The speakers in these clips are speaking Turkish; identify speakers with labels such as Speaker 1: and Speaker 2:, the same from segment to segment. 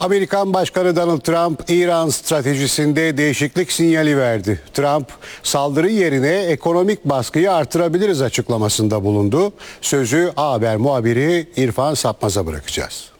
Speaker 1: Amerikan Başkanı Donald Trump, İran stratejisinde değişiklik sinyali verdi. Trump, saldırı yerine ekonomik baskıyı artırabiliriz açıklamasında bulundu. Sözü A Haber muhabiri İrfan Sapmaz'a bırakacağız.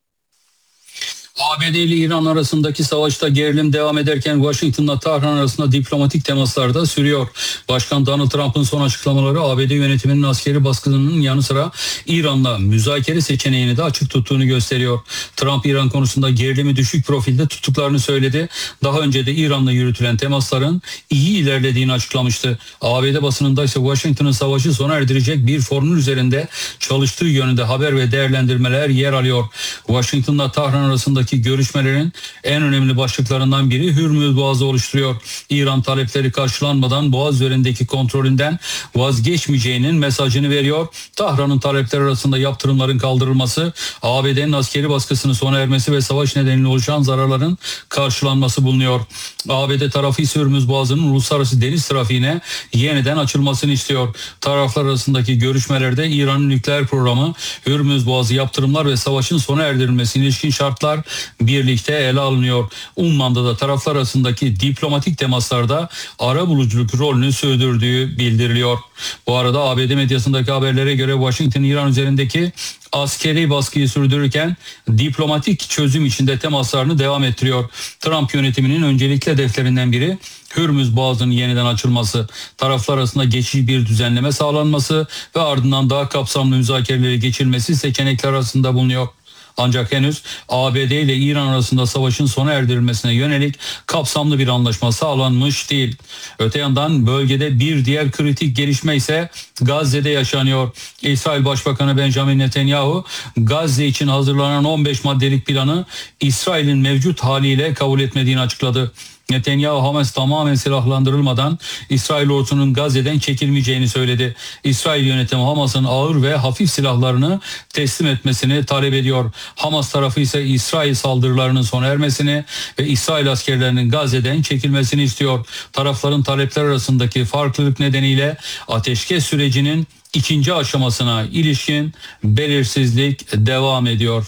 Speaker 2: ABD ile İran arasındaki savaşta gerilim devam ederken Washington'la Tahran arasında diplomatik temaslar da sürüyor. Başkan Donald Trump'ın son açıklamaları ABD yönetiminin askeri baskının yanı sıra İran'la müzakere seçeneğini de açık tuttuğunu gösteriyor. Trump İran konusunda gerilimi düşük profilde tuttuklarını söyledi. Daha önce de İran'la yürütülen temasların iyi ilerlediğini açıklamıştı. ABD basınında ise Washington'ın savaşı sona erdirecek bir formül üzerinde çalıştığı yönünde haber ve değerlendirmeler yer alıyor. Washington'la Tahran arasındaki görüşmelerin en önemli başlıklarından biri Hürmüz Boğazı oluşturuyor. İran talepleri karşılanmadan Boğaz üzerindeki kontrolünden vazgeçmeyeceğinin mesajını veriyor. Tahran'ın talepleri arasında yaptırımların kaldırılması, ABD'nin askeri baskısının sona ermesi ve savaş nedeniyle oluşan zararların karşılanması bulunuyor. ABD tarafı ise Hürmüz Boğazı'nın uluslararası deniz trafiğine yeniden açılmasını istiyor. Taraflar arasındaki görüşmelerde İran'ın nükleer programı, Hürmüz Boğazı yaptırımlar ve savaşın sona erdirilmesine ilişkin şartlar birlikte ele alınıyor. Umman'da da taraflar arasındaki diplomatik temaslarda arabuluculuk rolünü sürdürdüğü bildiriliyor. Bu arada ABD medyasındaki haberlere göre Washington İran üzerindeki askeri baskıyı sürdürürken diplomatik çözüm içinde temaslarını devam ettiriyor. Trump yönetiminin öncelikli hedeflerinden biri Hürmüz Boğazı'nın yeniden açılması, taraflar arasında geçici bir düzenleme sağlanması ve ardından daha kapsamlı müzakereleri geçilmesi seçenekler arasında bulunuyor. Ancak henüz ABD ile İran arasında savaşın sona erdirilmesine yönelik kapsamlı bir anlaşma sağlanmış değil. Öte yandan bölgede bir diğer kritik gelişme ise Gazze'de yaşanıyor. İsrail Başbakanı Benjamin Netanyahu, Gazze için hazırlanan 15 maddelik planı İsrail'in mevcut haliyle kabul etmediğini açıkladı. Netanyahu, Hamas tamamen silahlandırılmadan İsrail ordusunun Gazze'den çekilmeyeceğini söyledi. İsrail yönetimi Hamas'ın ağır ve hafif silahlarını teslim etmesini talep ediyor. Hamas tarafı ise İsrail saldırılarının sona ermesini ve İsrail askerlerinin Gazze'den çekilmesini istiyor. Tarafların talepler arasındaki farklılık nedeniyle ateşkes sürecinin ikinci aşamasına ilişkin belirsizlik devam ediyor.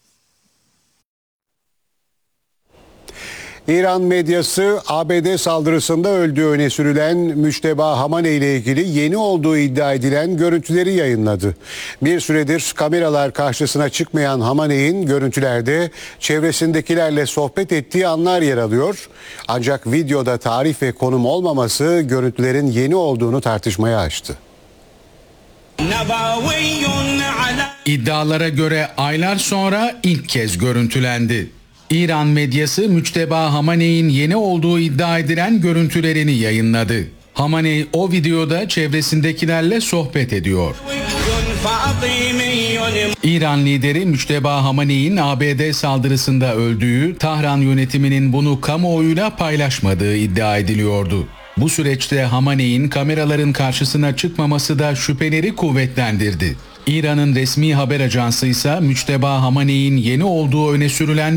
Speaker 1: İran medyası ABD saldırısında öldüğü öne sürülen Müçteba Hamaney ile ilgili yeni olduğu iddia edilen görüntüleri yayınladı. Bir süredir kameralar karşısına çıkmayan Hamaney'in görüntülerde çevresindekilerle sohbet ettiği anlar yer alıyor. Ancak videoda tarih ve konum olmaması görüntülerin yeni olduğunu tartışmaya açtı.
Speaker 3: İddialara göre aylar sonra ilk kez görüntülendi. İran medyası Müçteba Hamaney'in yeni olduğu iddia edilen görüntülerini yayınladı. Hamaney o videoda çevresindekilerle sohbet ediyor. İran lideri Müçteba Hamaney'in ABD saldırısında öldüğü, Tahran yönetiminin bunu kamuoyuyla paylaşmadığı iddia ediliyordu. Bu süreçte Hamaney'in kameraların karşısına çıkmaması da şüpheleri kuvvetlendirdi. İran'ın resmi haber ajansı ise Müçteba Hamaney'in yeni olduğu öne sürülen